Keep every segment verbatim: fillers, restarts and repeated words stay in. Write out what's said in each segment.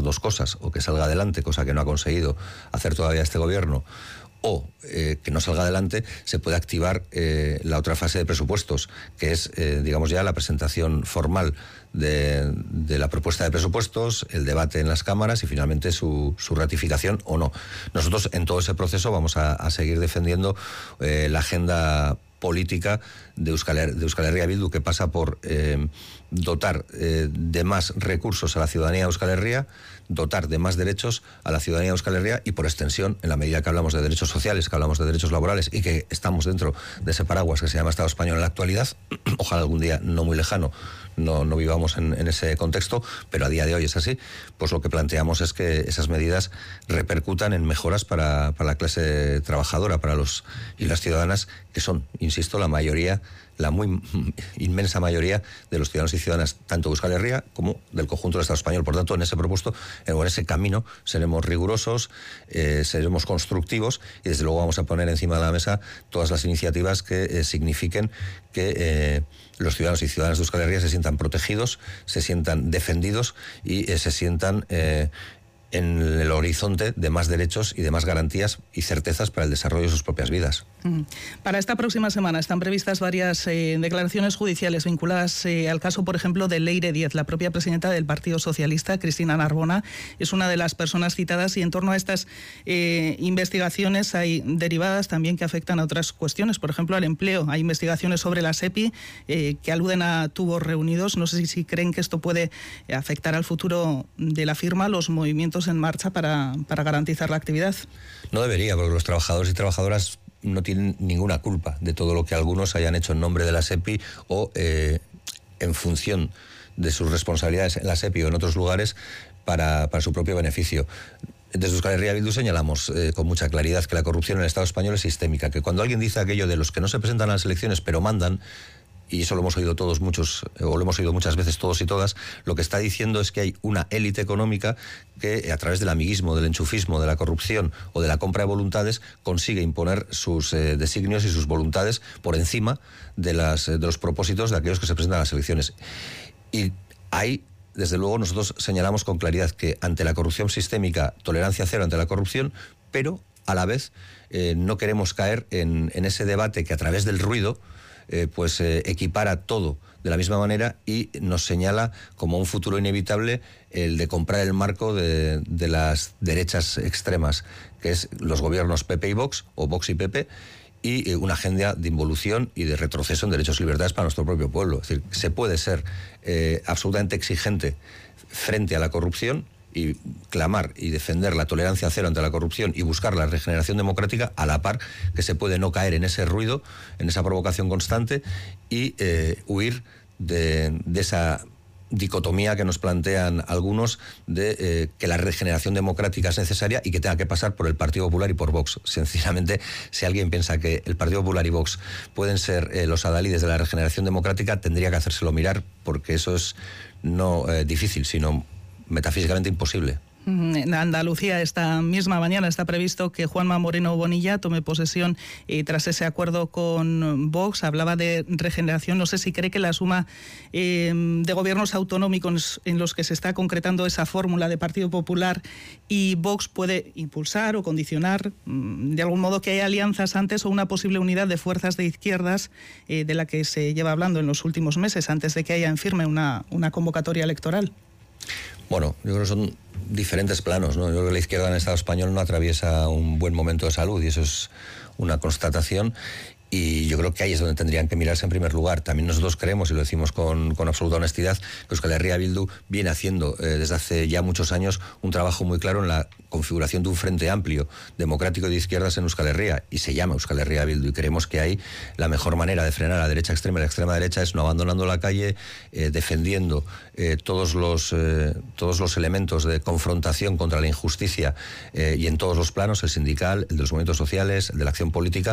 dos cosas: o que salga adelante, cosa que no ha conseguido hacer todavía este gobierno, o eh, que no salga adelante, se puede activar eh, la otra fase de presupuestos, que es, eh, digamos ya, la presentación formal de, de la propuesta de presupuestos, el debate en las cámaras y finalmente su, su ratificación o no. Nosotros en todo ese proceso vamos a, a seguir defendiendo eh, la agenda política de Euskal, Her- de Euskal Herria Bildu, que pasa por eh, dotar eh, de más recursos a la ciudadanía de Euskal Herria, dotar de más derechos a la ciudadanía de Euskal Herria y, por extensión, en la medida que hablamos de derechos sociales, que hablamos de derechos laborales y que estamos dentro de ese paraguas que se llama Estado español en la actualidad, ojalá algún día no muy lejano no, no vivamos en, en ese contexto, pero a día de hoy es así, pues lo que planteamos es que esas medidas repercutan en mejoras para, para la clase trabajadora, para los y las ciudadanas, que son, insisto, la mayoría, la muy inmensa mayoría de los ciudadanos y ciudadanas, tanto de Euskal Herria como del conjunto del Estado español. Por tanto, en ese propuesto, en ese camino, seremos rigurosos, eh, seremos constructivos y desde luego vamos a poner encima de la mesa todas las iniciativas que eh, signifiquen que eh, los ciudadanos y ciudadanas de Euskal Herria se sientan protegidos, se sientan defendidos y eh, se sientan eh, en el horizonte de más derechos y de más garantías y certezas para el desarrollo de sus propias vidas. Para esta próxima semana están previstas varias eh, declaraciones judiciales vinculadas eh, al caso, por ejemplo, de Leire Díez. La propia presidenta del Partido Socialista, Cristina Narbona, es una de las personas citadas, y en torno a estas eh, investigaciones hay derivadas también que afectan a otras cuestiones, por ejemplo, al empleo. Hay investigaciones sobre la SEPI eh, que aluden a tubos reunidos. No sé si, si creen que esto puede afectar al futuro de la firma, los movimientos en marcha para, para garantizar la actividad. No debería, porque los trabajadores y trabajadoras no tienen ninguna culpa de todo lo que algunos hayan hecho en nombre de la SEPI o eh, en función de sus responsabilidades en la SEPI o en otros lugares para, para su propio beneficio. Desde Euskal Herria Bildu señalamos eh, con mucha claridad que la corrupción en el Estado español es sistémica, que cuando alguien dice aquello de los que no se presentan a las elecciones pero mandan, y eso lo hemos oído todos muchos, o lo hemos oído muchas veces todos y todas, lo que está diciendo es que hay una élite económica que a través del amiguismo, del enchufismo, de la corrupción o de la compra de voluntades consigue imponer sus eh, designios y sus voluntades por encima de, las, de los propósitos de aquellos que se presentan a las elecciones. Y ahí, desde luego, nosotros señalamos con claridad que ante la corrupción sistémica, tolerancia cero ante la corrupción, pero a la vez eh, no queremos caer en, en ese debate que a través del ruido Eh, pues eh, equipara todo de la misma manera y nos señala como un futuro inevitable el de comprar el marco de, de las derechas extremas, que es los gobiernos P P y Vox, o Vox y P P, y eh, una agenda de involución y de retroceso en derechos y libertades para nuestro propio pueblo. Es decir, se puede ser eh, absolutamente exigente frente a la corrupción y clamar y defender la tolerancia cero ante la corrupción y buscar la regeneración democrática, a la par que se puede no caer en ese ruido, en esa provocación constante y eh, huir de, de esa dicotomía que nos plantean algunos de eh, que la regeneración democrática es necesaria y que tenga que pasar por el Partido Popular y por Vox. Sencillamente, si alguien piensa que el Partido Popular y Vox pueden ser eh, los adalides de la regeneración democrática, tendría que hacérselo mirar, porque eso es no eh, difícil, sino metafísicamente imposible. En Andalucía esta misma mañana está previsto que Juanma Moreno Bonilla tome posesión eh, tras ese acuerdo con Vox. Hablaba de regeneración. No sé si cree que la suma eh, de gobiernos autonómicos en los que se está concretando esa fórmula de Partido Popular y Vox puede impulsar o condicionar mm, de algún modo que haya alianzas antes o una posible unidad de fuerzas de izquierdas eh, de la que se lleva hablando en los últimos meses, antes de que haya en firme una, una convocatoria electoral. Bueno, yo creo que son diferentes planos, ¿no? Yo creo que la izquierda en el Estado español no atraviesa un buen momento de salud y eso es una constatación. Y yo creo que ahí es donde tendrían que mirarse en primer lugar. También nosotros creemos, y lo decimos con, con absoluta honestidad, que Euskal Herria Bildu viene haciendo eh, desde hace ya muchos años un trabajo muy claro en la configuración de un frente amplio, democrático de izquierdas en Euskal Herria, y se llama Euskal Herria Bildu, y creemos que ahí la mejor manera de frenar a la derecha extrema y la extrema derecha es no abandonando la calle, eh, defendiendo eh, todos, los, eh, todos los elementos de confrontación contra la injusticia eh, y en todos los planos, el sindical, el de los movimientos sociales, el de la acción política.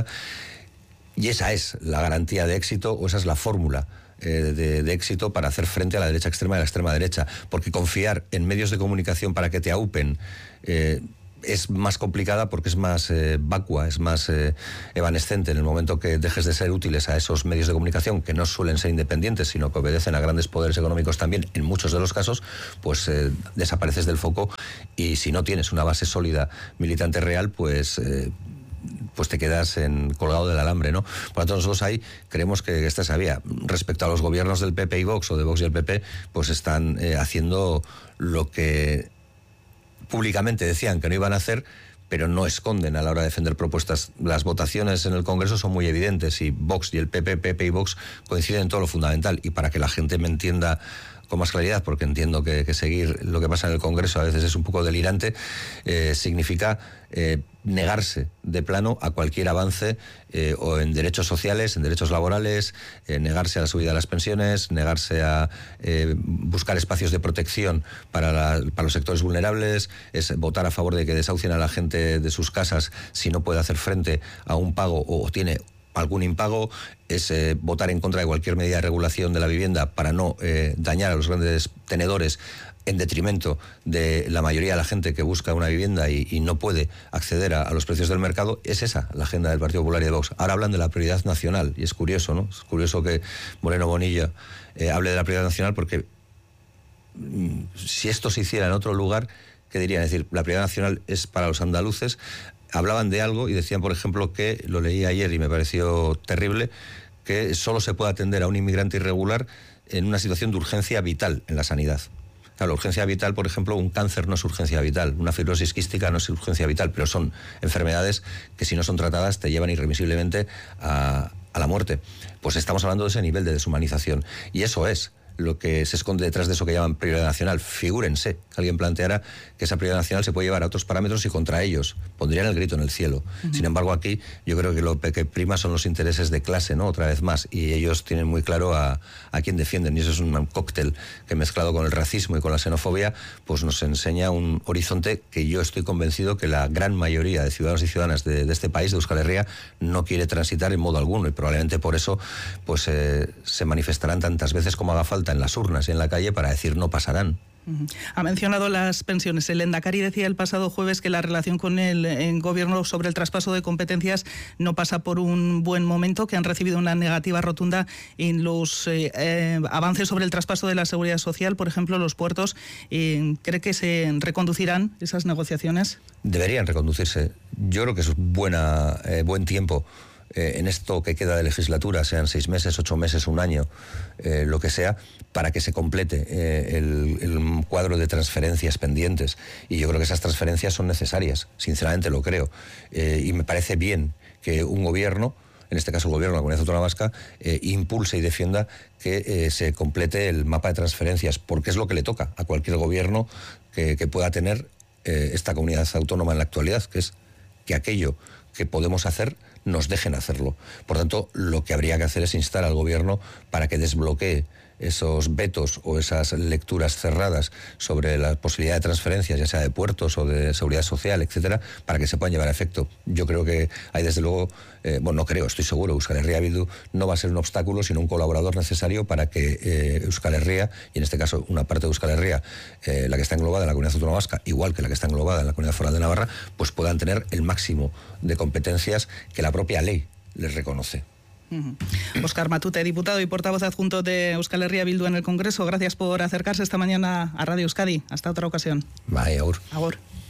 Y esa es la garantía de éxito, o esa es la fórmula eh, de, de éxito para hacer frente a la derecha extrema y a la extrema derecha. Porque confiar en medios de comunicación para que te aupen eh, es más complicada porque es más eh, vacua, es más eh, evanescente. En el momento que dejes de ser útiles a esos medios de comunicación, que no suelen ser independientes, sino que obedecen a grandes poderes económicos también, en muchos de los casos, pues eh, desapareces del foco, y si no tienes una base sólida militante real, pues... Eh, pues te quedas en, colgado del alambre, ¿no? Por lo tanto, nosotros ahí creemos que esta es la vía. Respecto a los gobiernos del P P y Vox, o de Vox y el P P, pues están eh, haciendo lo que públicamente decían que no iban a hacer, pero no esconden a la hora de defender propuestas. Las votaciones en el Congreso son muy evidentes, y Vox y el P P, P P y Vox coinciden en todo lo fundamental. Y para que la gente me entienda con más claridad, porque entiendo que, que seguir lo que pasa en el Congreso a veces es un poco delirante, eh, significa eh, negarse de plano a cualquier avance eh, o en derechos sociales, en derechos laborales, eh, negarse a la subida de las pensiones, negarse a eh, buscar espacios de protección para, la, para los sectores vulnerables, es votar a favor de que desahucien a la gente de sus casas si no puede hacer frente a un pago o tiene algún impago, es eh, votar en contra de cualquier medida de regulación de la vivienda para no eh, dañar a los grandes tenedores en detrimento de la mayoría de la gente que busca una vivienda y, y no puede acceder a, a los precios del mercado. Es esa la agenda del Partido Popular y de Vox. Ahora hablan de la prioridad nacional, y es curioso, ¿no? Es curioso que Moreno Bonilla eh, hable de la prioridad nacional, porque mm, si esto se hiciera en otro lugar, ¿qué dirían? Es decir, la prioridad nacional es para los andaluces. Hablaban de algo y decían, por ejemplo, que, lo leí ayer y me pareció terrible, que solo se puede atender a un inmigrante irregular en una situación de urgencia vital en la sanidad. Claro, la urgencia vital, por ejemplo, un cáncer no es urgencia vital, una fibrosis quística no es urgencia vital, pero son enfermedades que, si no son tratadas, te llevan irremisiblemente a, a la muerte. Pues estamos hablando de ese nivel de deshumanización, y eso es lo que se esconde detrás de eso que llaman prioridad nacional. Figúrense que alguien planteara que esa prioridad nacional se puede llevar a otros parámetros y contra ellos pondrían el grito en el cielo. Uh-huh. Sin embargo, aquí yo creo que lo que prima son los intereses de clase, ¿no? Otra vez más, y ellos tienen muy claro a, a quién defienden, y eso es un cóctel que, mezclado con el racismo y con la xenofobia, pues nos enseña un horizonte que yo estoy convencido que la gran mayoría de ciudadanos y ciudadanas de, de este país, de Euskal Herria, no quiere transitar en modo alguno, y probablemente por eso pues eh, se manifestarán tantas veces como haga falta en las urnas y en la calle para decir no pasarán. Ha mencionado las pensiones. El Endacari decía el pasado jueves que la relación con el, el gobierno sobre el traspaso de competencias no pasa por un buen momento, que han recibido una negativa rotunda en los eh, eh, avances sobre el traspaso de la seguridad social, por ejemplo, los puertos. Eh, ¿Cree que se reconducirán esas negociaciones? Deberían reconducirse. Yo creo que es buena, eh, buen tiempo. Eh, en esto que queda de legislatura, sean seis meses, ocho meses, un año, eh, lo que sea, para que se complete eh, el, el cuadro de transferencias pendientes. Y yo creo que esas transferencias son necesarias, sinceramente lo creo. Eh, y me parece bien que un gobierno, en este caso el gobierno de la Comunidad Autónoma Vasca, eh, impulse y defienda que eh, se complete el mapa de transferencias, porque es lo que le toca a cualquier gobierno que, que pueda tener eh, esta comunidad autónoma en la actualidad, que es que aquello que podemos hacer nos dejen hacerlo. Por tanto, lo que habría que hacer es instar al gobierno para que desbloquee esos vetos o esas lecturas cerradas sobre la posibilidad de transferencias, ya sea de puertos o de seguridad social, etcétera, para que se puedan llevar a efecto. Yo creo que hay, desde luego, eh, bueno, no creo, estoy seguro, Euskal Herria Bildu no va a ser un obstáculo, sino un colaborador necesario para que eh, Euskal Herria, y en este caso una parte de Euskal Herria, eh, la que está englobada en la Comunidad Autónoma Vasca, igual que la que está englobada en la Comunidad Foral de Navarra, pues puedan tener el máximo de competencias que la propia ley les reconoce. Uh-huh. Óscar Matute, diputado y portavoz adjunto de Euskal Herria Bildu en el Congreso, gracias por acercarse esta mañana a Radio Euskadi. Hasta otra ocasión. Bye, agur. Agur.